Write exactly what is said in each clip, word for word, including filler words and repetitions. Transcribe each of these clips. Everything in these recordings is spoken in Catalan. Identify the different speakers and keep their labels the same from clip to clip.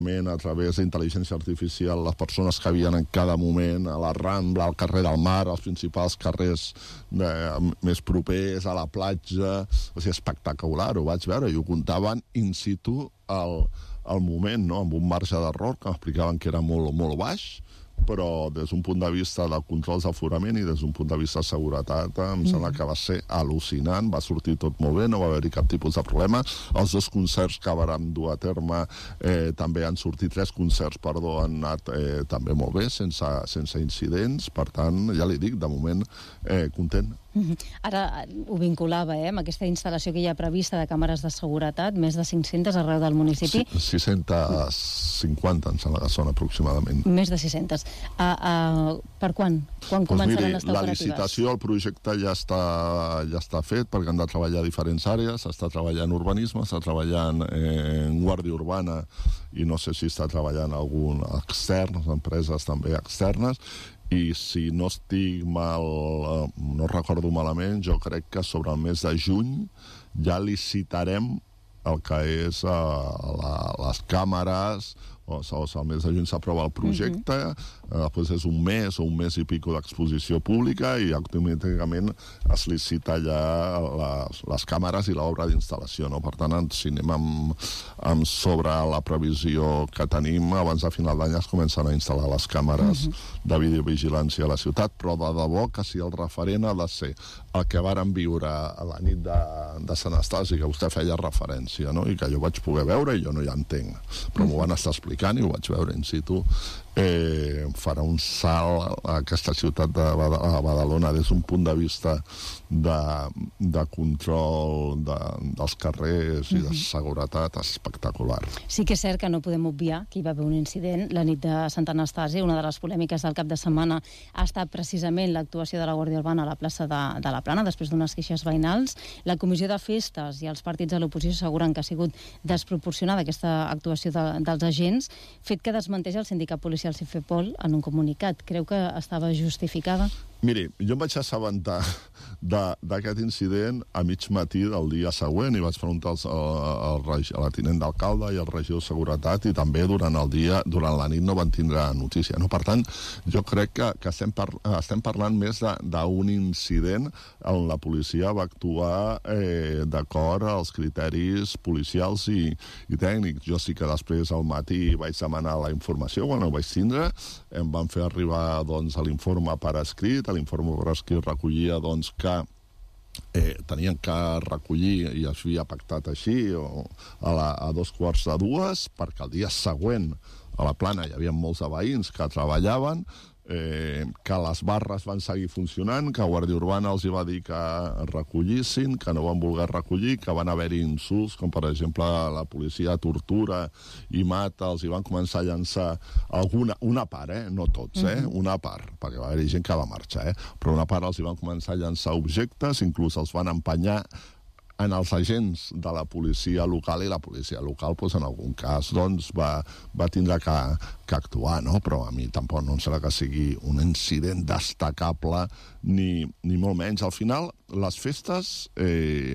Speaker 1: a través d'intel·ligència artificial les persones que havien en cada moment a la Rambla, al carrer del Mar, als principals carrers de, més propers, a la platja, o sigui, espectacular, ho vaig veure, i ho comptaven in situ al, al moment, no? Amb un marge d'error que m'explicaven que era molt, molt baix, però des d'un punt de vista de controls d'aforament i des d'un punt de vista de seguretat em mm. sembla que va ser al·lucinant, va sortir tot molt bé, no va haver-hi cap tipus de problema. Els dos concerts que vàrem dur a terme eh, també han sortit, tres concerts, perdó, han anat eh, també molt bé, sense, sense incidents, per tant, ja li dic, de moment eh, content.
Speaker 2: Mm-hmm. Ara ho vinculava eh, amb aquesta instal·lació que hi ha prevista de càmeres de seguretat, més de cinc-centes arreu del municipi.
Speaker 1: sis-centes cinquanta, em sembla que són aproximadament.
Speaker 2: Més de sis-centes. Uh, uh, per quan? Quan
Speaker 1: pues
Speaker 2: començaran
Speaker 1: miri,
Speaker 2: a estar
Speaker 1: la
Speaker 2: operatives?
Speaker 1: licitació, el projecte ja està, ja està fet, perquè han de treballar diferents àrees, s'està treballant urbanisme, s'està treballant eh, en guàrdia urbana, i no sé si està treballant algun extern, empreses també externes, i si no estic mal, no recordo malament, jo crec que sobre el mes de juny ja licitarem el que és uh, la, les càmeres, o, o el mes de juny s'aprova el projecte, uh-huh. uh, després és un mes o un mes i pico d'exposició pública i automàticament es licita ja les, les càmeres i l'obra d'instal·lació, no? Per tant, si anem amb, amb sobre la previsió que tenim, abans de final d'any es comencen a instal·lar les càmeres uh-huh. de videovigilància a la ciutat, però de debò que si el referent ha de ser el que vàrem viure a la nit de, de Sant Estasi, que vostè feia referència, no? I que jo vaig poder veure i jo no hi entenc, però m'ho van estar explicant i ho vaig veure in situ, eh, farà un salt a aquesta ciutat de Badalona des d'un punt de vista de, de control de, dels carrers i de seguretat espectacular.
Speaker 2: Sí que és cert que no podem obviar que hi va haver un incident la nit de Sant Anastasi. Una de les polèmiques del cap de setmana ha estat precisament l'actuació de la Guàrdia Urbana a la plaça de, de la Plana, després d'unes queixes veïnals. La Comissió de Festes i els partits de l'oposició asseguren que ha sigut desproporcionada aquesta actuació de, dels agents, fet que desmenteix el sindicat policial Cifepol en un comunicat. Creu que estava justificada?
Speaker 1: Miri, jo em vaig assabentar d'aquest incident a mig matí del dia següent i vaig preguntar al, al, al, a la tinent d'alcalde i al regidor de Seguretat, i també durant el dia, durant la nit no van tindre notícia, no? Per tant, jo crec que, que estem, par, estem parlant més d'un incident on la policia va actuar eh, d'acord als criteris policials i, i tècnics. Jo sí que després al matí vaig demanar la informació, quan ho vaig tindre, em van fer arribar doncs, l'informe per escrit. L'informe per escrit recollia doncs, que eh, tenien que recollir, i es havia pactat així, o, a, la, a dos quarts de dues, perquè el dia següent a la Plana hi havia molts de veïns que treballaven, eh, que les barres van seguir funcionant, que Guàrdia Urbana els hi va dir que recollissin, que no van voler recollir, que van haver-hi insults, com per exemple la policia tortura i mata, els hi van començar a llançar alguna, una part, eh? No tots, eh? Una part, perquè va haver-hi gent que va marxar, eh? Però una part els hi van començar a llançar objectes, inclús els van empenyar en els agents de la policia local, i la policia local, doncs, en algun cas, doncs, va, va tindre que, que actuar, no? Però a mi tampoc no em sembla que sigui un incident destacable, ni, ni molt menys. Al final, les festes eh,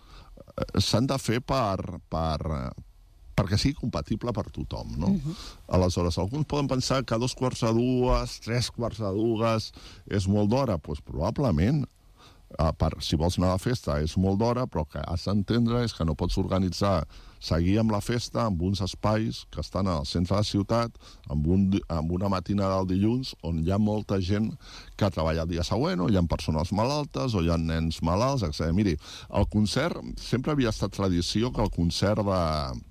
Speaker 1: s'han de fer per, per, perquè sigui compatible per tothom, no? Uh-huh. Aleshores, alguns poden pensar que dos quarts de dues, tres quarts de dues és molt d'hora, doncs probablement. Uh, per, si vols anar a la festa és molt d'hora, però el que has d'entendre és que no pots organitzar, seguir amb la festa amb uns espais que estan al centre de la ciutat, amb, un, amb una matinada del dilluns on hi ha molta gent que treballa el dia següent, o hi ha persones malaltes, o hi ha nens malalts, etcètera. Miri, el concert, sempre havia estat tradició que el concert de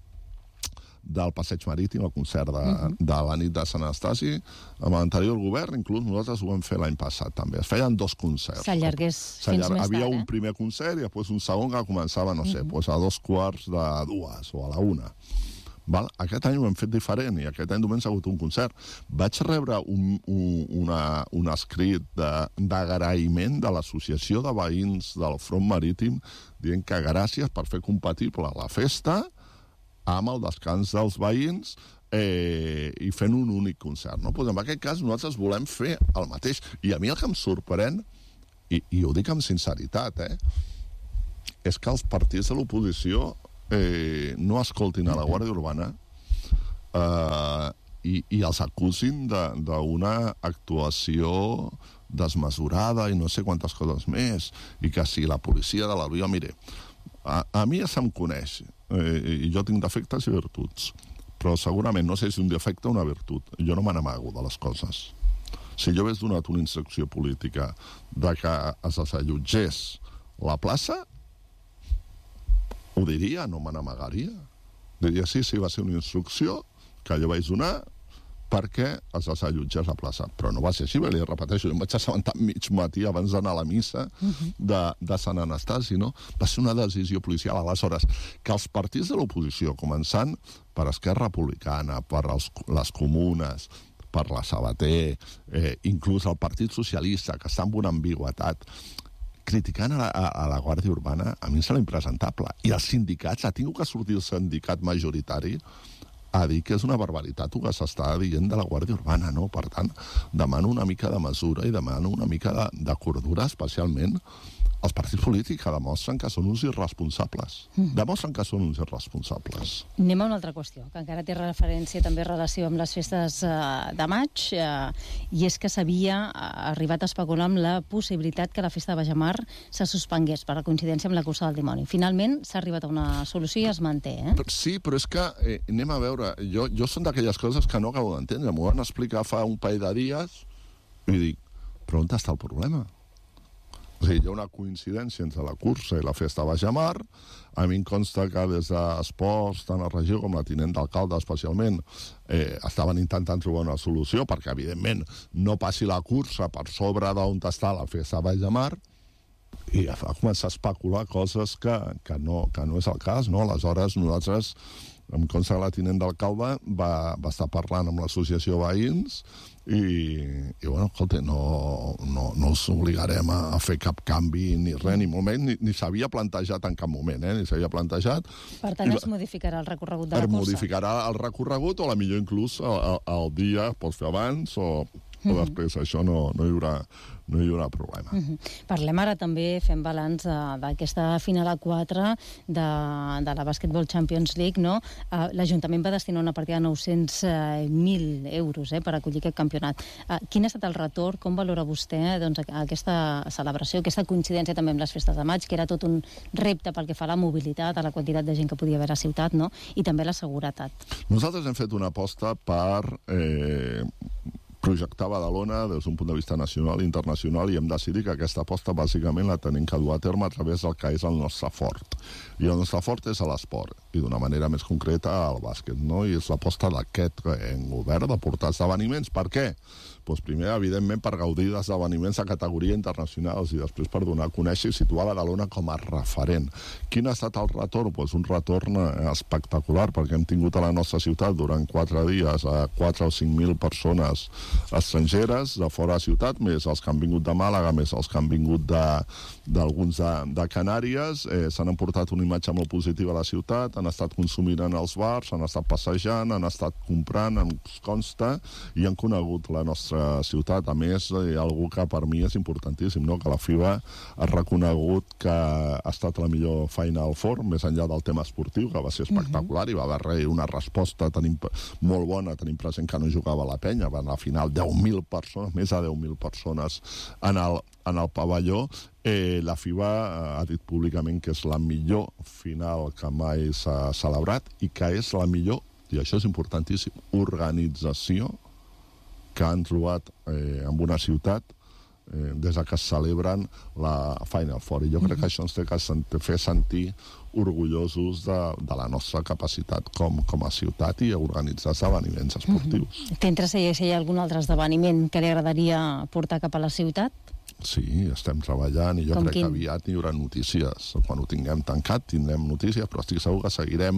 Speaker 1: del Passeig Marítim, el concert de, uh-huh. de la nit de Sant Anastasi, amb l'anterior govern, inclús nosaltres ho vam fer l'any passat també. Es feien dos concerts.
Speaker 2: S'allargués fins més tard,
Speaker 1: Havia
Speaker 2: eh?
Speaker 1: un primer concert i després un segon que començava, no sé, uh-huh. pues a dos quarts de dues o a la una. Val? Aquest any ho hem fet diferent i aquest any només ha hagut un concert. Vaig rebre un, un, una, un escrit d'agraïment de, de l'Associació de Veïns del Front Marítim dient que gràcies per fer compatible la festa amb el descans dels veïns eh, i fent un únic concert, no? Pues en aquest cas nosaltres volem fer el mateix. I a mi el que em sorprèn, i, i ho dic amb sinceritat, eh, és que els partits de l'oposició eh, no escoltin a la Guàrdia Urbana, eh, i, i els acusin d'una actuació desmesurada i no sé quantes coses més, i que si la policia de l'Albiol... Mire, a, a mi ja se'm coneix, eh, i jo tinc defectes i virtuts, però segurament, no sé si un defecte o una virtut, jo no me n'amago de les coses. Si jo hagués donat una instrucció política de que es desallotgés la plaça, ho diria, no me n'amagaria. Diria, sí, sí, va ser una instrucció que jo vaig donar perquè es desallotgés la plaça. Però no va ser així, bé, li repeteixo, jo em vaig assabentar mig matí abans d'anar a la missa de, de Sant Anastasi, no? Va ser una decisió policial. Aleshores, que els partits de l'oposició, començant per Esquerra Republicana, per els, les comunes, per la Sabater, eh, inclús el Partit Socialista, que està amb una ambigüetat, criticant a la, a la Guàrdia Urbana, a mi em sembla impresentable. I els sindicats, ha tingut que sortir el sindicat majoritari a dir que és una barbaritat el que s'està dient de la Guàrdia Urbana, no? Per tant, demano una mica de mesura i demano una mica de, de cordura, especialment els partits polítics, que demostren que són uns irresponsables. Mm. Demostren que són uns irresponsables.
Speaker 2: Anem a una altra qüestió, que encara té referència també relació amb les festes eh, de maig, eh, i és que s'havia arribat a especular amb la possibilitat que la festa de Bajamar se suspengués per la coincidència amb la cursa del dimoni. Finalment s'ha arribat a una solució i es manté, eh?
Speaker 1: Sí, però és que, eh, anem a veure, jo, jo són d'aquelles coses que no acabo d'entendre. M'ho van explicar fa un parell de dies i dic, però on està el problema? O sigui, hi ha una coincidència entre la cursa i la festa de Bajamar. A mi em consta que des d'esports, tant a la regió com la tinent d'alcalde especialment, eh, estaven intentant trobar una solució perquè, evidentment, no passi la cursa per sobre d'on està la festa de Bajamar, i va començar a especular coses que, que, no, que no és el cas, no? Aleshores, nosaltres, em consta que la tinent d'alcalde va, va estar parlant amb l'associació Veïns i, i bueno, escolta, no, no, no us obligarem a fer cap canvi ni res, ni molt menys, ni, ni s'havia plantejat en cap moment, eh? Ni s'havia plantejat.
Speaker 2: Per tant, es modificarà el recorregut de la cursa?
Speaker 1: Es modificarà el recorregut, o la millor inclús el, el dia pots fer abans o, o després. Això no, no hi haurà no hi haurà problema.
Speaker 2: Uh-huh. Parlem ara també, fem balanç d'aquesta final a quatre de, de la Basketball Champions League, no? Uh, L'Ajuntament va destinar una partida de nou-cents mil euros eh, per acollir aquest campionat. Uh, quin ha estat el retorn? Com valora vostè doncs, aquesta celebració, aquesta coincidència també amb les festes de maig, que era tot un repte pel que fa a la mobilitat, a la quantitat de gent que podia haver a la ciutat, no? I també la seguretat?
Speaker 1: Nosaltres hem fet una aposta per Eh... projectar Badalona des d'un punt de vista nacional i internacional, i hem decidit que aquesta aposta bàsicament la tenim que dur a terme a través del que és el nostre fort. I el nostre fort és l'esport, i d'una manera més concreta el bàsquet, no? I és l'aposta d'aquest govern de portar esdeveniments. Per què? Doncs primer, evidentment, per gaudir d'esdeveniments de categoria internacionals i després per donar a conèixer i situar Badalona com a referent. Quin ha estat el retorn? Doncs un retorn espectacular, perquè hem tingut a la nostra ciutat durant quatre dies a quatre o cinc mil persones estrangeres de fora de ciutat, més els que han vingut de Màlaga, més els que han vingut d'alguns de, de, de Canàries. Eh, s'han emportat una imatge molt positiva a la ciutat, han estat consumint en els bars, han estat passejant, han estat comprant, ens consta, i han conegut la nostra ciutat. A més, hi ha algú que per mi és importantíssim, no? Que la FIBA ha reconegut que ha estat la millor feina al forn, més enllà del tema esportiu, que va ser espectacular, uh-huh. i va haver una resposta tenim, molt bona, tenim present que no jugava la penya, van a la final deu mil persones, més de deu mil persones en el, en el pavelló. Eh, la FIBA ha dit públicament que és la millor final que mai s'ha celebrat i que és la millor, i això és importantíssim, organització que han trobat eh, en una ciutat eh, des que es celebren la Final Four. I jo crec que això ens té que sent, fer sentir orgullosos de, de la nostra capacitat com, com a ciutat i organitzar esdeveniments esportius.
Speaker 2: Uh-huh. Té interès si hi ha algun altre esdeveniment que li agradaria portar cap a la ciutat?
Speaker 1: Sí, estem treballant i jo
Speaker 2: Com
Speaker 1: crec
Speaker 2: quin?
Speaker 1: que aviat hi haurà notícies. Quan ho tinguem tancat tindrem notícies, però estic segur que seguirem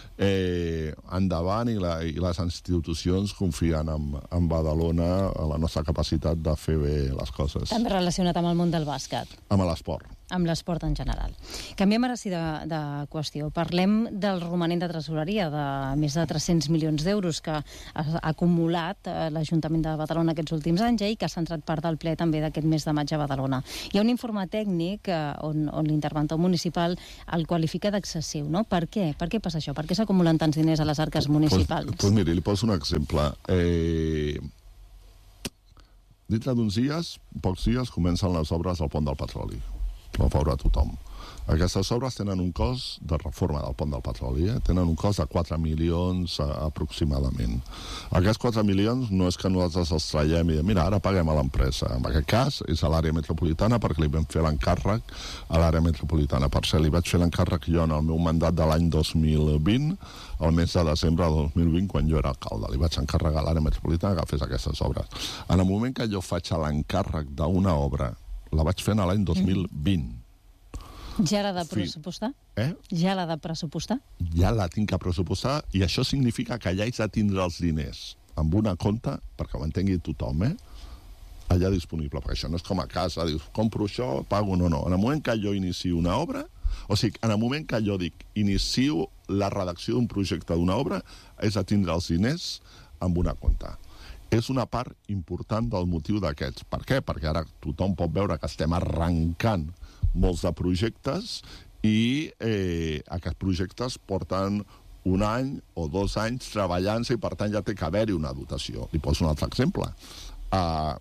Speaker 1: eh, endavant i, la, i les institucions confien en, en Badalona, en la nostra capacitat de fer bé les coses.
Speaker 2: També relacionat amb el món del bàsquet.
Speaker 1: Amb l'esport.
Speaker 2: amb l'esport en general. Canviem ara sí de, de qüestió. Parlem del romanent de tresoreria de més de tres-cents milions d'euros que ha acumulat l'Ajuntament de Badalona aquests últims anys i que ha centrat part del ple també d'aquest mes de maig a Badalona. Hi ha un informe tècnic on, on l'interventor municipal el qualifica d'excessiu, no? Per què? Per què passa això? Per què s'acumulen tants diners a les arques municipals?
Speaker 1: Pues, pues miri, li poso un exemple. Eh... Dintre d'uns dies, pocs dies, comencen les obres del pont del petroli. Ho veurà tothom. Aquestes obres tenen un cost de reforma del pont del petroli, eh? Tenen un cost de quatre milions eh, aproximadament. Aquests quatre milions no és que nosaltres els traiem i diem, mira, ara paguem a l'empresa. En aquest cas és a l'àrea metropolitana perquè li vam fer l'encàrrec a l'àrea metropolitana. Per cert, li vaig fer l'encàrrec jo en el meu mandat de l'any dos mil vint, el mes de desembre de dos mil vint, quan jo era alcalde. Li vaig encarregar a l'àrea metropolitana que fes aquestes obres. En el moment que jo faig l'encàrrec d'una obra, la vaig fer l'any dos mil vint.
Speaker 2: Ja l'ha de pressupostar?
Speaker 1: Eh?
Speaker 2: Ja l'ha de pressupostar?
Speaker 1: Ja la tinc que pressupostar i això significa que ja haig de tindre els diners amb una compta, perquè ho entengui tothom, eh? Allà disponible, perquè això no és com a casa, dius, compro això, pago, no, no. En el moment que jo inicio una obra, o sigui, en el moment que jo dic, inicio la redacció d'un projecte d'una obra, és de tindre els diners amb una compta. És una part important del motiu d'aquests. Per què? Perquè ara tothom pot veure que estem arrencant molts de projectes i eh, aquests projectes porten un any o dos anys treballant-se i per tant ja té que haver-hi una dotació. Li poso un altre exemple. Uh,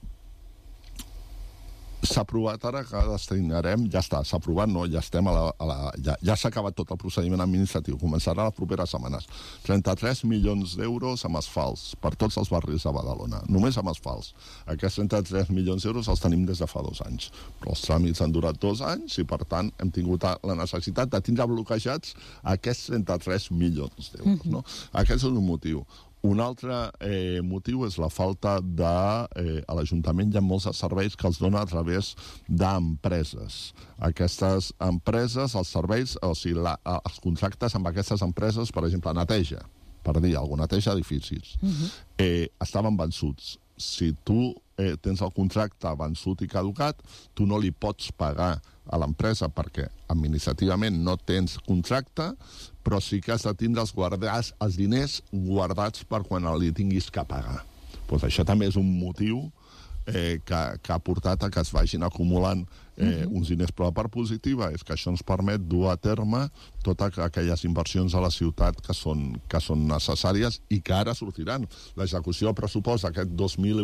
Speaker 1: s'ha aprovat ara que destinarem, ja està, s'ha aprovat, no, ja estem a la, a la, ja, ja s'ha acabat tot el procediment administratiu, començarà les properes setmanes. trenta-tres milions d'euros amb asfalts per tots els barris de Badalona, només amb asfalts. Aquests trenta-tres milions d'euros els tenim des de fa dos anys, però els tràmits han durat dos anys i per tant hem tingut la necessitat de tindre bloquejats aquests trenta-tres milions d'euros. No? Aquest és un motiu. Un altre eh, motiu és la falta de... Eh, a l'Ajuntament hi ha molts serveis que els dona a través d'empreses. Aquestes empreses, els serveis, o sigui, la, els contractes amb aquestes empreses, per exemple, neteja, per dir alguna neteja d'edificis, uh-huh. eh, estaven vençuts. Si tu eh, tens el contracte vençut i caducat, tu no li pots pagar a l'empresa perquè administrativament no tens contracte, però sí que has de tindre els, guardats, els diners guardats per quan li tinguis que pagar. Pues això també és un motiu eh, que, que ha portat a que es vagin acumulant eh, uh-huh. uns diners. Però la part positiva és que això ens permet dur a terme totes aquelles inversions a la ciutat que són, que són necessàries i que ara sortiran. L'execució del pressupost d'aquest dos mil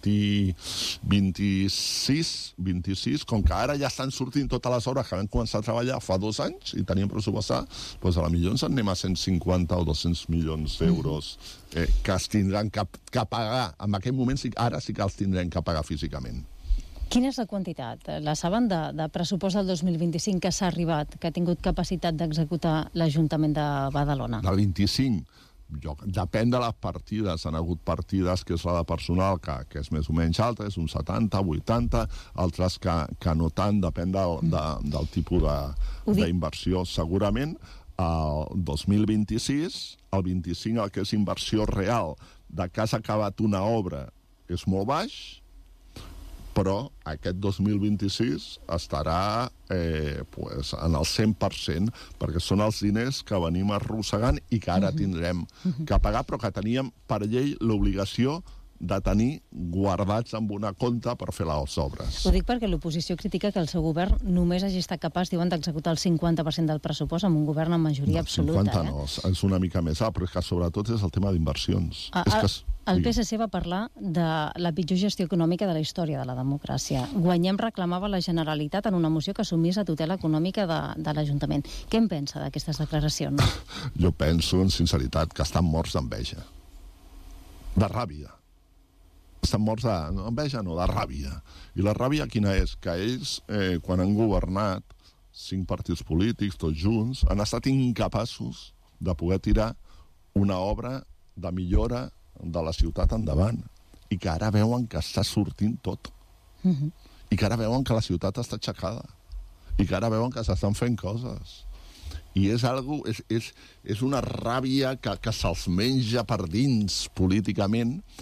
Speaker 1: vint-i-sis, vint-i-sis, com que ara ja estan sortint totes les hores que vam començar a treballar fa dos anys i teníem pressupostat, doncs a la millor ens anem a cent cinquanta o dos-cents milions d'euros eh, que es tindran que, que pagar. En aquell moment, ara sí que els tindrem que pagar físicament.
Speaker 2: Quina és la quantitat? La saben de, de pressupost del dos mil vint-i-cinc que s'ha arribat, que ha tingut capacitat d'executar l'Ajuntament de Badalona?
Speaker 1: Del vint-i-cinc, jo, depèn de les partides. Han hagut partides que és la de personal, que, que és més o menys alta, és un setanta, vuitanta, altres que, que no tant, depèn del, de, del tipus d'inversió. Segurament, el dos mil vint-i-sis, el vint-i-cinc, el que és inversió real, de que has acabat una obra, és molt baix, però aquest dos mil vint-i-sis estarà eh, pues, en el cent per cent, perquè són els diners que venim arrossegant i que ara tindrem que pagar, però que teníem per llei l'obligació de tenir guardats amb una compta per fer les obres.
Speaker 2: Ho dic perquè l'oposició critica que el seu govern només hagi estat capaç, diuen, d'executar el cinquanta per cent del pressupost amb un govern amb majoria
Speaker 1: no,
Speaker 2: absoluta.
Speaker 1: cinquanta
Speaker 2: eh?
Speaker 1: no, és una mica més alt, però és que sobretot és el tema d'inversions.
Speaker 2: Ah,
Speaker 1: és que és...
Speaker 2: El P S C va parlar de la pitjor gestió econòmica de la història de la democràcia. Guanyem reclamava la Generalitat en una moció que assumís la tutela econòmica de, de l'Ajuntament. Què en pensa d'aquestes declaracions?
Speaker 1: Jo penso, en sinceritat, que estan morts d'enveja. De ràbia. Estan morts d'enveja, no, de ràbia. I la ràbia quina és? Que ells, eh, quan han governat, cinc partits polítics, tots junts, han estat incapaços de poder tirar una obra de millora de la ciutat endavant, i que ara veuen que està sortint tot. Uh-huh. I que ara veuen que la ciutat està aixecada. I que ara veuen que s'estan fent coses. I és, algo, és, és, és una ràbia que, que se'ls menja per dins políticament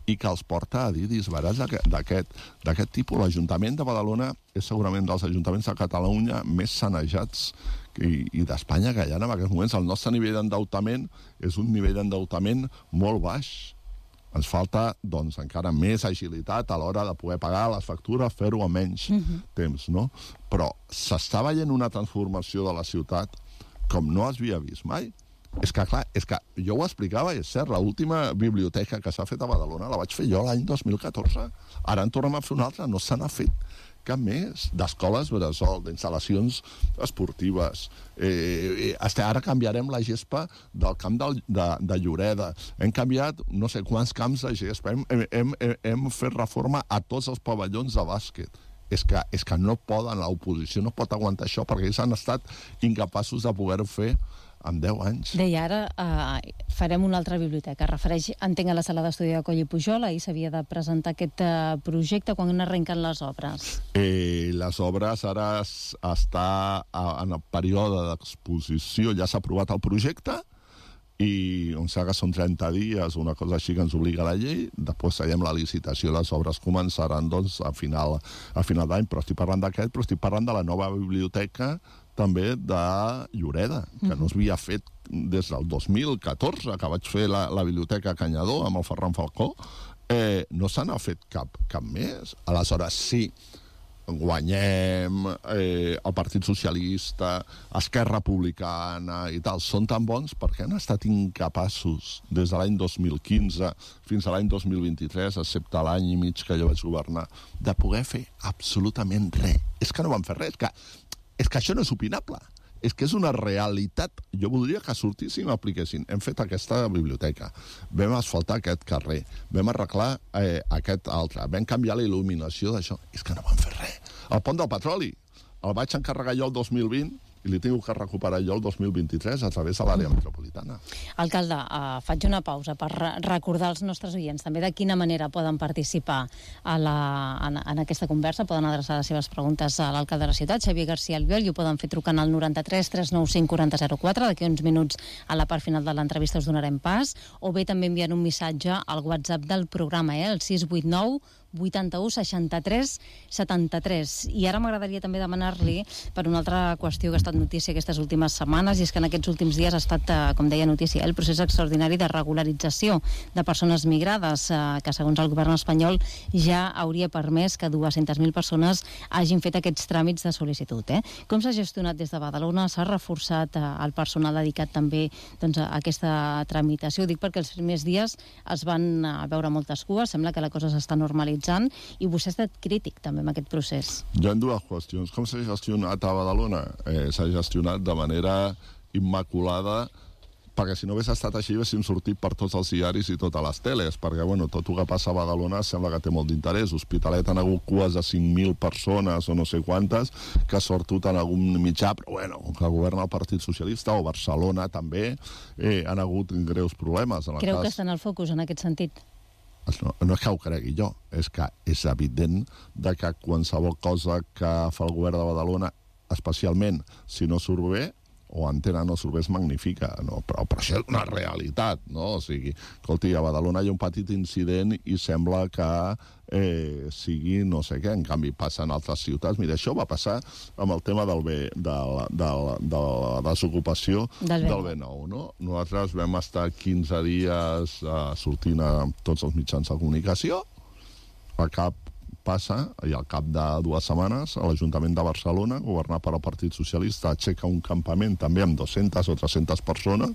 Speaker 1: i que els porta a dir disbarats d'aquest tipus. L'Ajuntament de Badalona és segurament dels ajuntaments de Catalunya més sanejats i, i d'Espanya que hi ha en aquests moments. El nostre nivell d'endeutament és un nivell d'endeutament molt baix. Ens falta, doncs, encara més agilitat a l'hora de poder pagar les factures, fer-ho a menys uh-huh. temps, no? Però s'està veient una transformació de la ciutat com no es havia vist mai. És que, clar, és que jo ho explicava, és cert, l'última biblioteca que s'ha fet a Badalona la vaig fer jo l'any dos mil catorze. Ara en tornem a fer una altra, no se n'ha fet cap més, d'escoles bressol, d'instal·lacions esportives. Eh, eh, ara canviarem la gespa del camp de, de, de Lloreda. Hem canviat no sé quants camps de gespa. Hem, hem, hem, hem fet reforma a tots els pavellons de bàsquet. És que, és que no poden, l'oposició no pot aguantar això, perquè ells han estat incapaços de poder-ho fer en deu anys.
Speaker 2: Deia, ara eh, farem una altra biblioteca. Refereix, entenc, a la sala d'estudi de Coll i Pujol. Ahir s'havia de presentar aquest eh, projecte. Quan arrenquen les obres?
Speaker 1: Eh, les obres ara es, està a, en el període d'exposició. Ja s'ha aprovat el projecte i em sembla que són trenta dies, una cosa així que ens obliga la llei. Després seguim la licitació. Les obres començaran doncs, a final, a final d'any. Però estic parlant d'aquest, però estic parlant de la nova biblioteca també de Lloreda, que no s'havia fet des del dos mil catorze, que vaig fer la, la biblioteca Canyador amb el Ferran Falcó. Eh, no se n'ha fet cap, cap més. Aleshores, sí, guanyem, eh, el Partit Socialista, Esquerra Republicana i tal, són tan bons perquè han estat incapaços des de l'any dos mil quinze fins a l'any dos mil vint-i-tres, excepte l'any i mig que jo vaig governar, de poder fer absolutament res. És que no van fer res, que és que això no és opinable, és que és una realitat. Jo voldria que sortissin i apliquessin. Hem fet aquesta biblioteca, vam asfaltar aquest carrer, vam arreglar eh, aquest altre, vam canviar la il·luminació d'això. És que no van fer res. El pont del petroli el vaig encarregar jo el dos mil vint i li tinc que recuperar jo el dos mil vint-i-tres a través de l'àrea metropolitana.
Speaker 2: Alcalde, uh, faig una pausa per recordar als nostres oients també de quina manera poden participar a la, en, en aquesta conversa, poden adreçar les seves preguntes a l'alcalde de la ciutat, Xavier García Albiol, i ho poden fer trucant al noranta-tres tres nou cinc quaranta zero quatre. D'aquí uns minuts a la part final de l'entrevista us donarem pas, o bé també enviant un missatge al WhatsApp del programa, eh, el sis vuit nou vuitanta-u seixanta-tres setanta-tres. I ara m'agradaria també demanar-li per una altra qüestió que ha estat notícia aquestes últimes setmanes, i és que en aquests últims dies ha estat, com deia, notícia el procés extraordinari de regularització de persones migrades, que segons el govern espanyol ja hauria permès que dues-centes mil persones hagin fet aquests tràmits de sol·licitud. Eh? Com s'ha gestionat des de Badalona? S'ha reforçat el personal dedicat també doncs, a aquesta tramitació? Ho dic perquè els primers dies es van veure moltes cues, sembla que la cosa s'està normalitzant, i vostè ha estat crític també amb aquest procés.
Speaker 1: Hi ha dues qüestions. Com s'ha gestionat a Badalona? Eh, s'ha gestionat de manera immaculada, perquè si no hagués estat així haguéssim sortit per tots els diaris i totes les teles, perquè bueno, tot el que passa a Badalona sembla que té molt d'interès. Hospitalet han hagut cues de cinc mil persones o no sé quantes, que ha sortit en algun mitjà, però bueno, que governa el Partit Socialista, o Barcelona també, eh, han hagut greus problemes. En el
Speaker 2: Creu
Speaker 1: cas...
Speaker 2: que està en el focus en aquest sentit?
Speaker 1: No, no és que ho cregui jo, és que és evident de que qualsevol cosa que fa el govern de Badalona, especialment si no surt bé, o antena no surt bé, es magnifica, no? però, però això és una realitat, no? O sigui, escolti, a Badalona hi ha un petit incident i sembla que eh, sigui no sé què, en canvi passa en altres ciutats. Mira, això va passar amb el tema del B, de, la, de, la, de la desocupació del B nou, no? Nosaltres vam estar quinze dies eh, sortint a tots els mitjans de comunicació, a cap passa, i al cap de dues setmanes, l'Ajuntament de Barcelona, governat per el Partit Socialista, aixeca un campament també amb dues-centes o tres-centes persones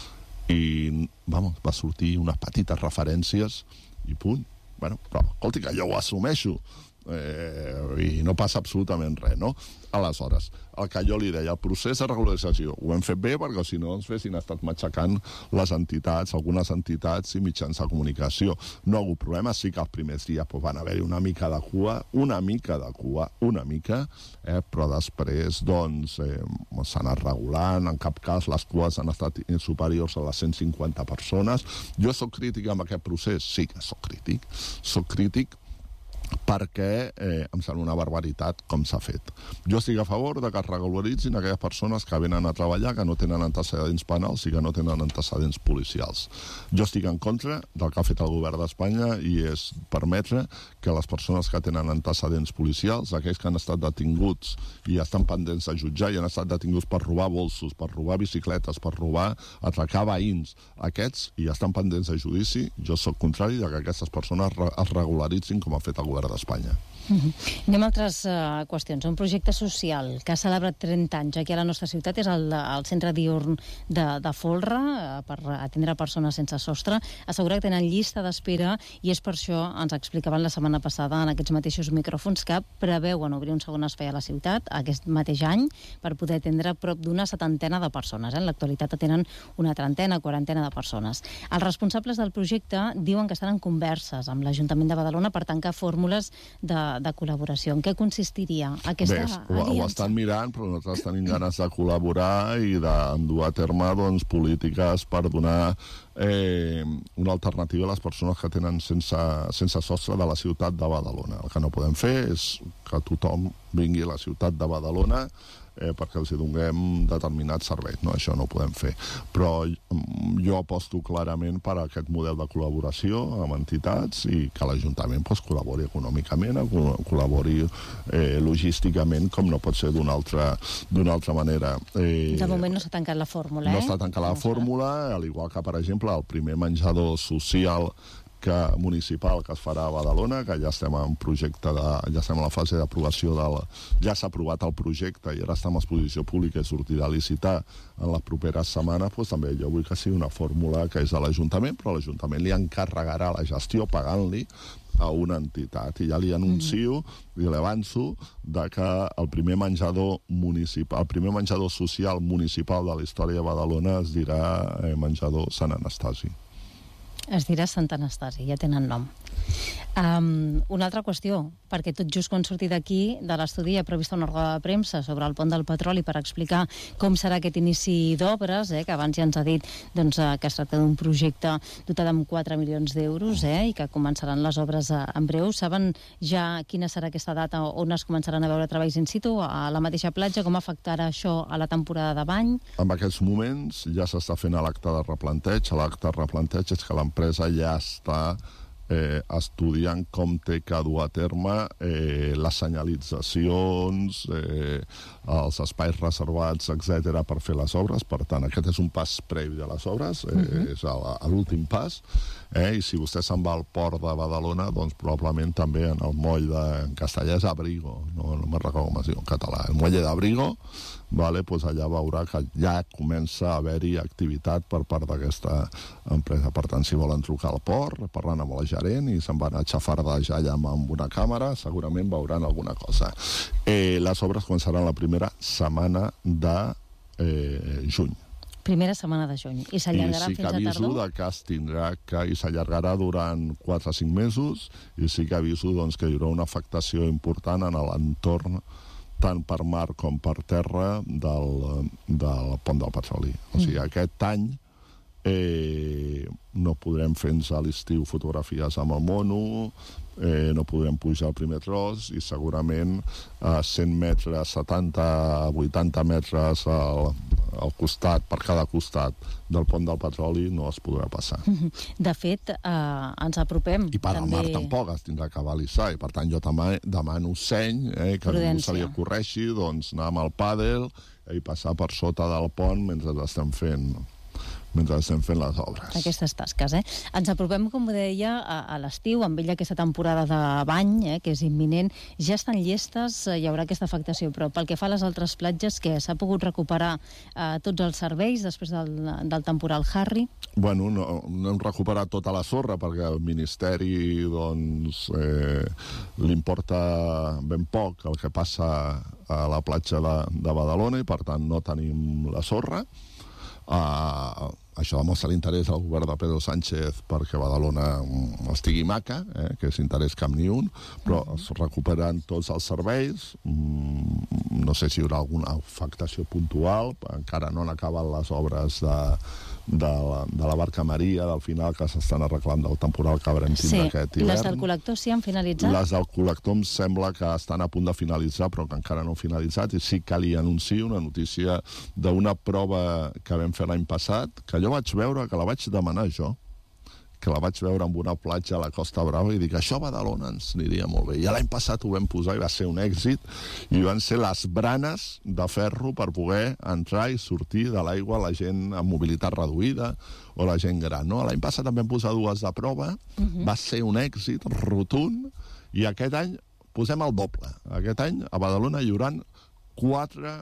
Speaker 1: i, vamos, va sortir unes petites referències i punt. Bueno, però, escolti, que jo ho assumeixo eh, i no passa absolutament res, no? Aleshores, el que jo li deia, el procés de regularització, ho hem fet bé perquè si no ens fessin estat matxacant les entitats, algunes entitats i mitjans de comunicació. No ha hagut problema, sí que els primers dies pues, van haver-hi una mica de cua, una mica de cua, una mica, eh, però després doncs eh, s'ha anat regulant, en cap cas les cues han estat superiors a les cent cinquanta persones. Jo soc crític amb aquest procés? Sí que soc crític. Soc crític perquè eh, em sembla una barbaritat com s'ha fet. Jo estic a favor de que es regularitzin aquelles persones que venen a treballar, que no tenen antecedents penals i que no tenen antecedents policials. Jo estic en contra del que ha fet el govern d'Espanya i és permetre que les persones que tenen antecedents policials, aquells que han estat detinguts i estan pendents de jutjar i han estat detinguts per robar bolsos, per robar bicicletes, per robar, atracar veïns, aquests, i estan pendents de judici, jo sóc contrari de que aquestes persones es regularitzin com ha fet el govern d'Espanya. Espanya.
Speaker 2: Uh-huh. Anem a altres uh, qüestions. Un projecte social que ha celebrat trenta anys aquí a la nostra ciutat és el, el centre diürn de, de Folra, uh, per atendre persones sense sostre. Assegura que tenen llista d'espera i és per això, ens explicaven la setmana passada en aquests mateixos micròfons, que preveuen obrir un segon espai a la ciutat aquest mateix any per poder atendre prop d'una setantena de persones. Eh? En l'actualitat atenen una trentena, quarantena de persones. Els responsables del projecte diuen que estan en converses amb l'Ajuntament de Badalona per tancar fórmules de, de col·laboració. En què consistiria aquesta
Speaker 1: Bé, ho,
Speaker 2: aliança?
Speaker 1: Ho estan mirant, però nosaltres tenim ganes de col·laborar i d'endur a terme doncs, polítiques per donar eh, una alternativa a les persones que tenen sense, sense sostre de la ciutat de Badalona. El que no podem fer és que tothom vingui a la ciutat de Badalona eh, perquè els hi donem determinats serveis. No, això no ho podem fer. Però jo aposto clarament per aquest model de col·laboració amb entitats i que l'Ajuntament pues, col·labori econòmicament, col·labori eh, logísticament, com no pot ser d'una altra, d'una altra manera. Eh,
Speaker 2: de moment no s'ha tancat la fórmula, eh?
Speaker 1: No està tancada la
Speaker 2: no
Speaker 1: fórmula, al igual que, per exemple, el primer menjador social que municipal que es farà a Badalona, que ja estem en projecte de, ja estem en la fase d'aprovació del, ja s'ha aprovat el projecte i ara està en exposició pública i sortirà a licitar en les properes setmanes, doncs també jo vull que sigui una fórmula que és de l'Ajuntament, però l'Ajuntament li encarregarà la gestió pagant-li a una entitat. I ja li anuncio mm-hmm. i l'avanço de que el primer menjador municipal, el primer menjador social municipal de la història de Badalona es dirà eh, menjador Sant Anastasi.
Speaker 2: Es dirà Sant Anastasi, ja tenen nom. Um, una altra qüestió, perquè tot just quan surti d'aquí, de l'estudi, hi ha prevista una roda de premsa sobre el pont del Petroli per explicar com serà aquest inici d'obres, eh, que abans ja ens ha dit doncs, eh, que es tracta d'un projecte dotat amb quatre milions d'euros eh, i que començaran les obres eh, en breu. Saben ja quina serà aquesta data on es començaran a veure treballs in situ, a la mateixa platja? Com afectarà això a la temporada de bany?
Speaker 1: En aquests moments ja s'està fent l'acte de replanteig. L'acte de replanteig és que l'empresa ja està Eh, estudiant com té que dur a terme eh, les senyalitzacions, eh, els espais reservats, etcètera, per fer les obres. Per tant, aquest és un pas previ de les obres, eh, uh-huh. és l'últim pas. Eh, I si vostè se'n va al port de Badalona, doncs probablement també en el moll de en castellà és Abrigo, no, no me'n recordo com es diu en català, el moll d'Abrigo, vale, pues allà veurà que ja comença a haver-hi activitat per part d'aquesta empresa. Per tant, si volen trucar al port, parlant amb la gerent i se'n van a xafardejar allà amb una càmera, segurament veuran alguna cosa. Eh, les obres començaran la primera setmana de eh, juny.
Speaker 2: Primera setmana de juny. I s'allargarà
Speaker 1: sí
Speaker 2: fins a tardor? I sí que
Speaker 1: aviso de que es tindrà que... I s'allargarà durant quatre o cinc mesos i sí que aviso doncs, que hi haurà una afectació important en l'entorn tant per mar com per terra del, del pont del Petroli. O sigui, aquest any eh, no podrem fer a l'estiu fotografies amb el mono, eh, no podrem pujar el primer tros i segurament a cent metres, setanta, vuitanta metres al, al costat, per cada costat del pont del Petroli no es podrà passar.
Speaker 2: De fet, eh, ens apropem.
Speaker 1: I per també... al mar tampoc es tindrà que balisar, i per tant jo també demano seny, eh, que no se li ocorreixi, doncs anar amb el pàdel i passar per sota del pont mentre estem fent... mentre estem fent les obres.
Speaker 2: Aquestes tasques, eh? Ens apropem, com deia, a, a l'estiu, amb ella aquesta temporada de bany, eh, que és imminent. Ja estan llestes, eh, hi haurà aquesta afectació, però pel que fa a les altres platges, que s'ha pogut recuperar eh, tots els serveis després del, del temporal Harry?
Speaker 1: Bueno, no, no hem recuperat tota la sorra, perquè el Ministeri, doncs, eh, li importa ben poc el que passa a la platja de, de Badalona, i per tant no tenim la sorra. Uh, això demostra l'interès del govern de Pedro Sánchez perquè Badalona estigui maca, eh, que és interès cap ni un, però es recuperen tots els serveis, mm, no sé si hi haurà alguna afectació puntual, encara no han acabat les obres de, de, la, de la Barca Maria, del final, que s'estan arreglant del temporal que haurem tindre
Speaker 2: sí,
Speaker 1: aquest hivern.
Speaker 2: Les del col·lector sí han finalitzat?
Speaker 1: Les del col·lector em sembla que estan a punt de finalitzar, però que encara no han finalitzat, i sí que li anuncio una notícia d'una prova que vam fer l'any passat, que jo vaig veure, que la vaig demanar jo, que la vaig veure en una platja a la Costa Brava, i dic, això a Badalona ens aniria molt bé. I l'any passat ho vam posar i va ser un èxit, i van ser les branes de ferro per poder entrar i sortir de l'aigua la gent amb mobilitat reduïda o la gent gran. No? L'any passat també vam posar dues de prova, uh-huh. va ser un èxit rotund, i aquest any posem el doble. Aquest any a Badalona hi haurà quatre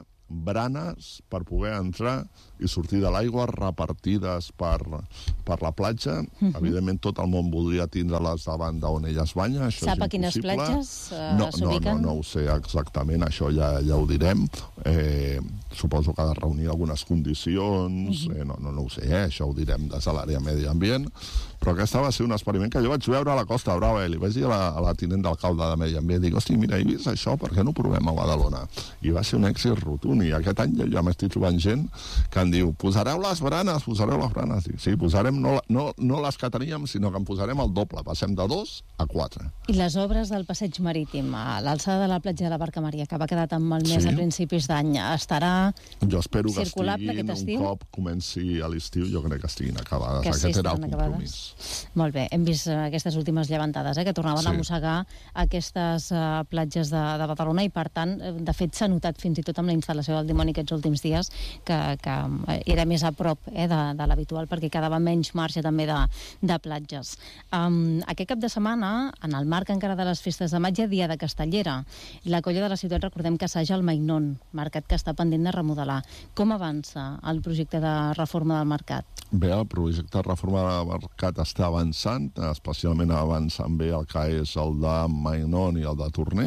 Speaker 1: branes per poder entrar i sortir de l'aigua, repartides per, per la platja. Uh-huh. Evidentment, tot el món voldria tindre-les davant d'on ella es banya. Això
Speaker 2: Sap
Speaker 1: és
Speaker 2: a quines
Speaker 1: impossible.
Speaker 2: platges uh,
Speaker 1: no,
Speaker 2: s'ubiquen?
Speaker 1: No, no, no ho sé exactament, això ja, ja ho direm. Eh, suposo que ha de reunir algunes condicions, uh-huh. eh, no, no, no ho sé, eh, això ho direm des de l'àrea medi ambient, però aquesta va ser un experiment que jo vaig veure a la Costa Brava, i li vaig dir a la, a la tinent d'alcalde de Medi Ambient, dic, hosti, mira, he vist això, per què no ho provem a Badalona? I va ser un èxit rotund, i aquest any ja m'estic trobant gent que em diu, posareu les branes, posareu les branes. Dic, sí, posarem no, no, no les que teníem, sinó que en posarem el doble, passem de dos a quatre.
Speaker 2: I les obres del passeig marítim, a l'alçada de la platja de la Barca Maria, que va quedar tan malmès sí. a principis d'any, estarà
Speaker 1: jo espero que
Speaker 2: circulable
Speaker 1: estiguin,
Speaker 2: aquest estiu?
Speaker 1: Un cop comenci a l'estiu, jo crec que estiguin acabades.
Speaker 2: Que sí,
Speaker 1: aquest era el
Speaker 2: compromís. Acabades. Molt bé, hem vist aquestes últimes llevantades, eh, que tornaven sí. a mossegar aquestes uh, platges de, de Badalona, i per tant, de fet, s'ha notat fins i tot amb la instal·lació del dimoni aquests últims dies que, que era més a prop eh, de, de l'habitual, perquè quedava menys marge també de, de platges. Um, aquest cap de setmana, en el marc encara de les festes de maig, hi ha Dia de Castellera. La colla de la ciutat, recordem que assaja el Mainón, mercat que està pendent de remodelar. Com avança el projecte de reforma del mercat?
Speaker 1: Bé, el projecte de reforma del mercat està avançant, especialment avançant bé el que és el de Mainón i el de Torner.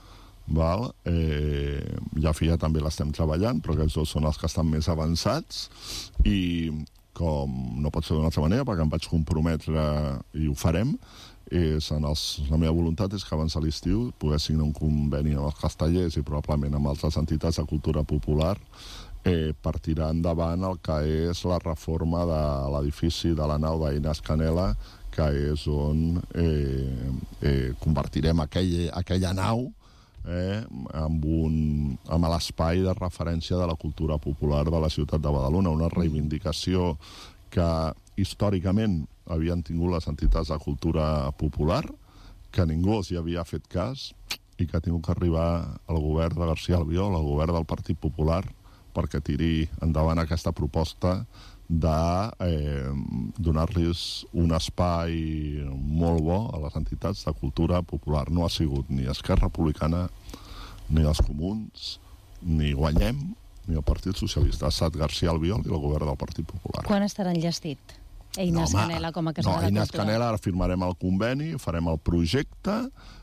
Speaker 1: Val? Eh, ja Fia també l'estem treballant, però aquests dos són els que estan més avançats, i com no pot ser d'una altra manera, perquè em vaig comprometre i ho farem, és en els, la meva voluntat és que abans de l'estiu poder signar un conveni amb els castellers i probablement amb altres entitats de cultura popular eh, per tirar endavant el que és la reforma de l'edifici de la nau d'Inés Canela, que és on eh, eh, convertirem aquell, aquella nau Eh, amb, un, amb l'espai de referència de la cultura popular de la ciutat de Badalona, una reivindicació que històricament havien tingut les entitats de cultura popular, que ningú els hi havia fet cas, i que ha tingut que arribar al govern de García Albiol, al govern del Partit Popular, perquè tiri endavant aquesta proposta de eh, donar-los un espai molt bo a les entitats de cultura popular. No ha sigut ni Esquerra Republicana, ni els Comuns, ni Guanyem, ni el Partit Socialista. Ha estat García Albiol i el govern del Partit Popular.
Speaker 2: Quan estarà enllestit Inés no, Canela com a casa
Speaker 1: no,
Speaker 2: de la
Speaker 1: Inés
Speaker 2: cultura?
Speaker 1: Canela, ara firmarem el conveni, farem el projecte,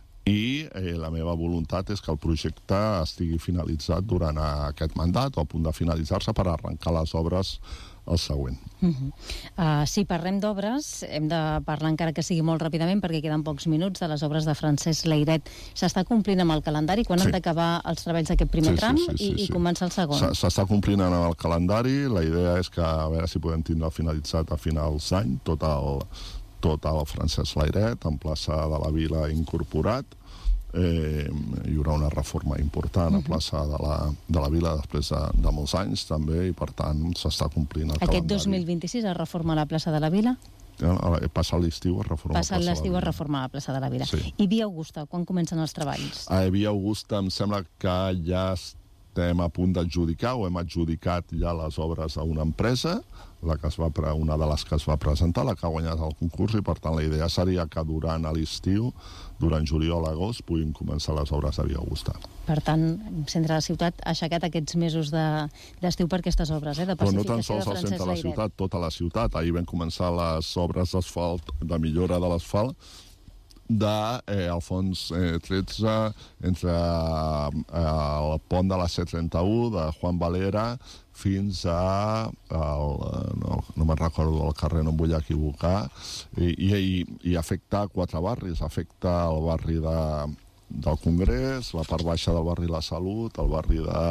Speaker 1: i eh, la meva voluntat és que el projecte estigui finalitzat durant aquest mandat, o a punt de finalitzar-se, per arrencar les obres el següent.
Speaker 2: Uh -huh. uh, si parlem d'obres, hem de parlar, encara que sigui molt ràpidament, perquè queden pocs minuts, de les obres de Francesc Layret. S'està complint amb el calendari? Quan sí. han d'acabar els treballs d'aquest primer
Speaker 1: sí,
Speaker 2: tram
Speaker 1: sí, sí, sí,
Speaker 2: i,
Speaker 1: sí.
Speaker 2: i començar el segon?
Speaker 1: S'està complint amb el calendari. La idea és que, a veure si podem tindre finalitzat a finals d'any tot el, tot el Francesc Layret en plaça de la Vila incorporat. Eh, hi haurà una reforma important a plaça de la, de la Vila després de, de molts anys també, i per tant s'està complint el
Speaker 2: Aquest
Speaker 1: calendari.
Speaker 2: dos mil vint-i-sis es reforma la plaça de la Vila?
Speaker 1: Passat l'estiu es reforma
Speaker 2: Passat
Speaker 1: la plaça
Speaker 2: l'estiu
Speaker 1: de la
Speaker 2: es
Speaker 1: Vila.
Speaker 2: reforma la plaça de la Vila.
Speaker 1: Sí.
Speaker 2: I Via Augusta, quan comencen els treballs?
Speaker 1: A Via Augusta em sembla que ja estem a punt d'adjudicar, o hem adjudicat ja les obres a una empresa, la que es va pre una de les que es va presentar, la que ha guanyat el concurs, i per tant la idea seria que durant l'estiu, durant juliol-agost, puguin començar les obres de Via Augusta.
Speaker 2: Per tant, el centre de la ciutat ha aixecat aquests mesos d'estiu de, per aquestes obres, eh, de
Speaker 1: pacificació. Però no tan
Speaker 2: de
Speaker 1: sols al centre de la
Speaker 2: Layret.
Speaker 1: ciutat, tota la ciutat. Ahir vam començar les obres d'asfalt, de millora de l'asfalt, de eh, Alfons eh, tretze, entre eh, el pont de la C trenta-u, de Juan Valera, fins a... El, no no me'n recordo el carrer, no em vull equivocar, i, i, i afecta quatre barris. Afecta el barri de, del Congrés, la part baixa del barri La Salut, el barri de,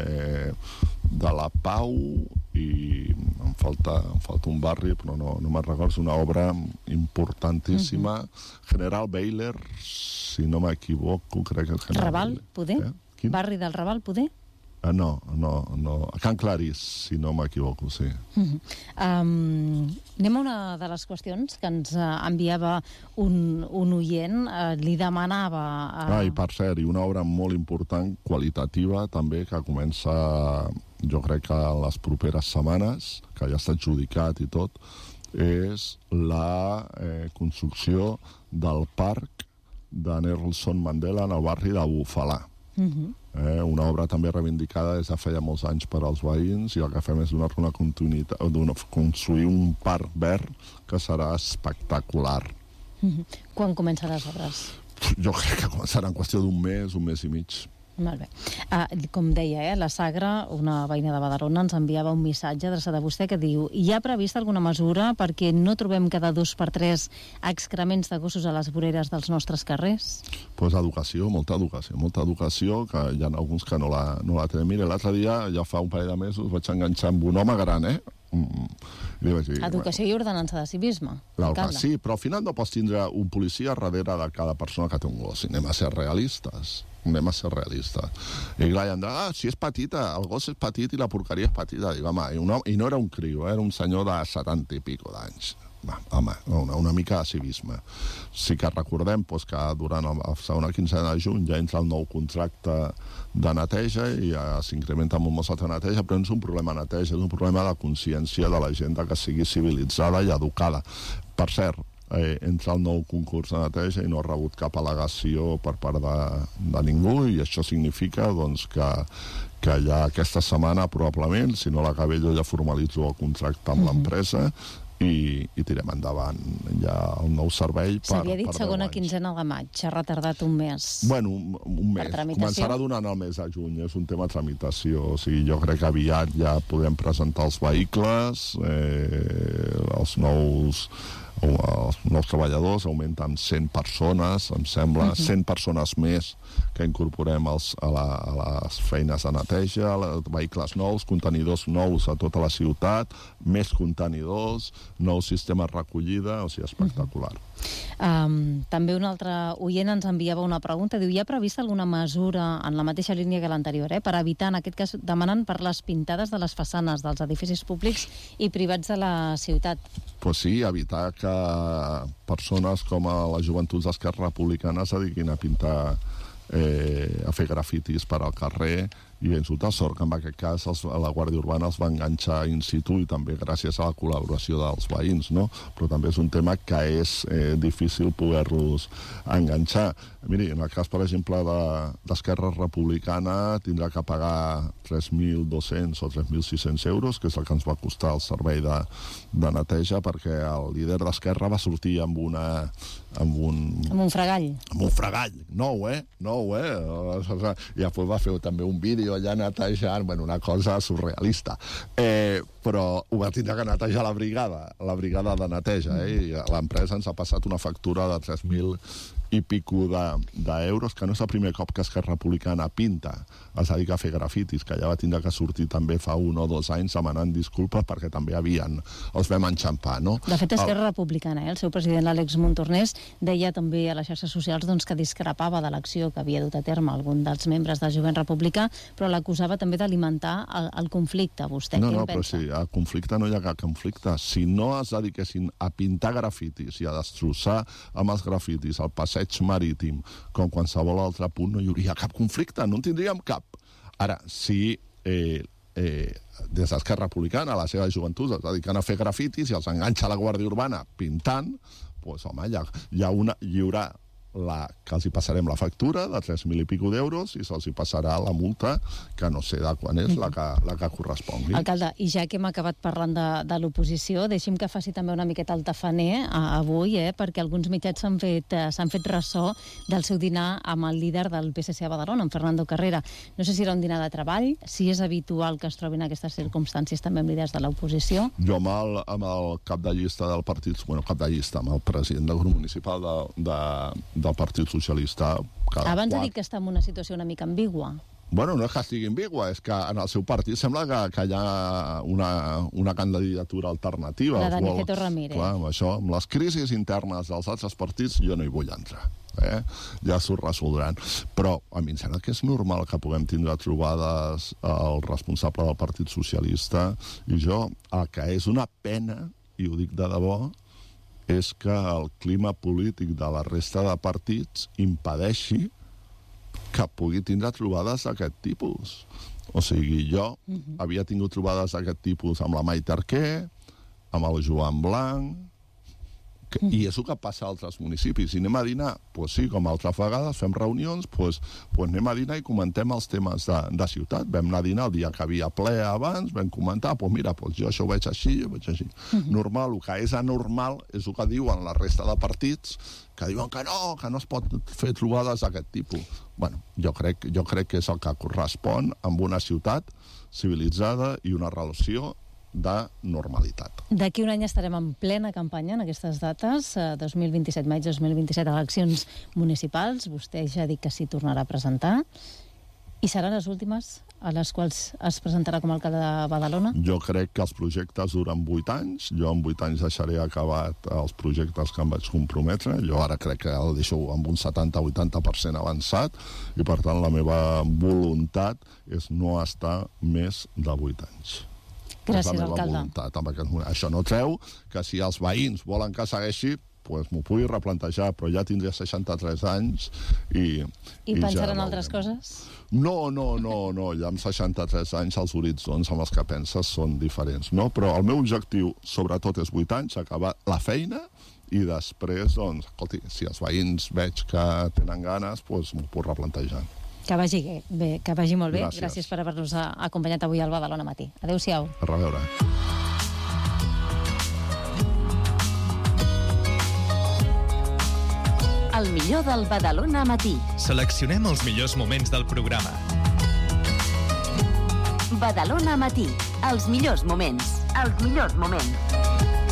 Speaker 1: eh, de la Pau, i em falta, em falta un barri, però no, no me'n recordo, és una obra importantíssima. Uh-huh. General Beyler, si no m'equivoco, crec que és General
Speaker 2: Raval,
Speaker 1: Beyler.
Speaker 2: poder?
Speaker 1: Eh?
Speaker 2: Barri del Raval, poder?
Speaker 1: Uh, no, no, no. Can Clarís, si no m'equivoco, sí.
Speaker 2: Uh-huh. um, anem a una de les qüestions que ens uh, enviava un, un oient, uh, li demanava... Uh...
Speaker 1: Ah, i per cert, i una obra molt important, qualitativa, també, que comença, jo crec que en les properes setmanes, que ja està adjudicat i tot, és la eh, construcció del parc de Nelson Mandela en el barri de Bufalà.
Speaker 2: Uh-huh.
Speaker 1: Eh, una obra també reivindicada des de feia molts anys per als veïns, i el que fem és donar una continuïtat, donar, construir un parc verd que serà espectacular.
Speaker 2: Uh-huh. Quan començaran les obres?
Speaker 1: Jo crec que començarà en qüestió d'un mes, un mes i mig.
Speaker 2: Molt bé. Uh, com deia, eh, la Sagra, una veïna de Badalona, ens enviava un missatge adreçat a vostè que diu: hi ha prevista alguna mesura perquè no trobem cada dos per tres excrements de gossos a les voreres dels nostres carrers?
Speaker 1: Pues educació, molta educació, molta educació, que hi ha alguns que no la, no la tenen. Mira, l'altre dia, ja fa un parell de mesos, vaig enganxar amb un home gran, eh? Mm. Dir,
Speaker 2: educació i ordenança de civisme.
Speaker 1: Sí, però al final no pots tindre un policia darrere de cada persona que té un gos. Anem a ser realistes. Anem a ser realistes. I clar, hi han de, ah, si és petita, el gos és petit i la porqueria és petita. Dic, home, i, un home, i no era un criu, eh? Era un senyor de setanta i pico d'anys. Va, home, una, una mica de civisme. Sí que recordem doncs, que durant la segona quinzena de juny ja entra el nou contracte de neteja i ja s'incrementa molt molt de neteja, però no és un problema de neteja, és un problema de consciència de la gent que sigui civilitzada i educada. Per cert, eh, entra el nou concurs de neteja i no ha rebut cap al·legació per part de, de ningú, i això significa doncs, que, que ja aquesta setmana probablement, si no l'acabello ja formalitzo el contracte amb mm-hmm. l'empresa, I, i tirem endavant ja el nou servei per...
Speaker 2: S'havia dit segona quinzena de maig, ha retardat un mes.
Speaker 1: Bueno, un, un mes. Començarà durant el mes de juny, és un tema de tramitació. O sigui, jo crec que aviat ja podem presentar els vehicles, eh, els nous... els nous treballadors augmenten cent persones, em sembla, uh-huh. cent persones més que incorporem els, a, la, a les feines de neteja, vehicles nous, contenidors nous a tota la ciutat, més contenidors, nou sistema de recollida, o sigui, espectacular.
Speaker 2: Uh-huh. Um, també un altre oient ens enviava una pregunta, diu, hi ha prevista alguna mesura en la mateixa línia que l'anterior, eh, per evitar, en aquest cas, demanant per les pintades de les façanes dels edificis públics i privats de la ciutat?
Speaker 1: Pues sí, evitar que persones com a les joventuts d'Esquerra Republicana es dediquin a pintar, eh, a fer grafitis per al carrer i a insultar. Sort que en aquest cas els, la Guàrdia Urbana els va enganxar in situ i també gràcies a la col·laboració dels veïns, no? Però també és un tema que és eh, difícil poder-los enganxar. Miri, en el cas, per exemple, d'Esquerra de, Republicana tindrà que pagar tres mil dos-cents o tres mil sis-cents euros, que és el que ens va costar el servei de, de neteja, perquè el líder d'Esquerra va sortir amb una... amb un...
Speaker 2: amb un fregall.
Speaker 1: Amb un fregall, nou, eh? Nou, eh? I després va fer també un vídeo allà netejant, bueno, una cosa surrealista. Eh, però ho va tindre que netejar la brigada, la brigada de neteja, eh? I l'empresa ens ha passat una factura de tres mil i pico d'euros, que no és el primer cop que Esquerra Republicana pinta, es dedica a fer grafitis, que ja va tindre que sortir també fa un o dos anys demanant disculpes perquè també havien, els vam enxampar, no?
Speaker 2: De fet, Esquerra Republicana, eh? El seu president, l'Àlex Montornès, deia també a les xarxes socials doncs, que discrepava de l'acció que havia dut a terme algun dels membres del jovent republicà, però l'acusava també d'alimentar el, el conflicte. Vostè
Speaker 1: no,
Speaker 2: què
Speaker 1: no,
Speaker 2: en pensa?
Speaker 1: Però sí, a conflicte no hi ha cap conflicte. Si no es dediquessin a pintar grafitis i a destrossar amb els grafitis el passeig marítim, com qualsevol altre punt, no hi hauria cap conflicte, no en tindríem cap. Ara, si eh, eh, des d'Esquerra Republicana, a la seva joventut, es dediquen a fer grafitis i els enganxa la Guàrdia Urbana pintant, doncs, home, hi ha, hi ha una, hi haurà la, que els hi passarem la factura de tres mil i pico d'euros i se'ls hi passarà la multa, que no sé de quan és, la que, la que correspongui.
Speaker 2: Alcalde, i ja que hem acabat parlant de, de l'oposició, deixi'm que faci també una miqueta el tafaner a, avui, eh, perquè alguns mitjans s'han fet, eh, s'han fet ressò del seu dinar amb el líder del P S C a Badalona, en Fernando Carrera. No sé si era un dinar de treball, si és habitual que es trobin aquestes circumstàncies també amb líders de l'oposició.
Speaker 1: Jo amb el, amb el cap de llista del partit, bueno, cap de llista, amb el president del grup municipal de, de, del Partit Socialista...
Speaker 2: Abans
Speaker 1: quart...
Speaker 2: ha dit que està en una situació una mica ambigua.
Speaker 1: Bueno, no és que estigui ambigua, és que en el seu partit sembla que, que hi ha una, una candidatura alternativa.
Speaker 2: La de Niceto Ramírez.
Speaker 1: Clar, amb això, amb les crisis internes dels altres partits, jo no hi vull entrar. Eh? Ja s'ho resoldran. Però a mi em sembla que és normal que puguem tindre trobades el responsable del Partit Socialista i jo. El que és una pena, i ho dic de debò, és que el clima polític de la resta de partits impedeixi que pugui tindre trobades d'aquest tipus. O sigui, jo uh-huh. havia tingut trobades d'aquest tipus amb la Maite Arquer, amb el Joan Blanc, que, uh-huh. i és el que passa a altres municipis. I anem a dinar? Doncs pues sí, com altres vegades, fem reunions, doncs pues, pues anem a dinar i comentem els temes de, de ciutat. Vam anar a dinar el dia que havia ple abans, vam comentar, doncs pues mira, pues jo això ho veig així, jo ho veig així. Uh-huh. Normal, el que és anormal és el que diuen la resta de partits, que diuen que no, que no es pot fer trobades d'aquest tipus. Bueno, jo crec, jo crec que és el que correspon amb una ciutat civilitzada i una relació de normalitat.
Speaker 2: D'aquí un any estarem en plena campanya en aquestes dates, dos mil vint-i-set, maig dos mil vint-i-set, eleccions municipals. Vostè ja ha dit que s'hi tornarà a presentar. I seran les últimes a les quals es presentarà com a alcalde de Badalona?
Speaker 1: Jo crec que els projectes duren vuit anys. Jo en vuit anys deixaré acabat els projectes que em vaig comprometre. Jo ara crec que el deixo amb un setanta a vuitanta per cent avançat i, per tant, la meva voluntat és no estar més de vuit anys.
Speaker 2: Gràcies, alcalde.
Speaker 1: Voluntat, amb aquest... Això no treu que si els veïns volen que segueixi, pues m'ho pugui replantejar, però ja tindria seixanta-tres anys i...
Speaker 2: I, I pensar en altres coses?
Speaker 1: No, no, no, no. Ja amb seixanta-tres anys els horitzons amb els que penses són diferents, no? Però el meu objectiu, sobretot, és vuit anys, acabar la feina i després, doncs, escolti, si els veïns veig que tenen ganes, doncs m'ho puc replantejar.
Speaker 2: Que vagi bé, que vagi molt bé.
Speaker 1: Gràcies.
Speaker 2: Gràcies per haver-nos acompanyat avui al Badalona Matí. Adéu-siau.
Speaker 1: A reveure.
Speaker 3: El millor del Badalona Matí.
Speaker 4: Seleccionem els millors moments del programa.
Speaker 3: Badalona Matí. Els millors moments. Els millors moments.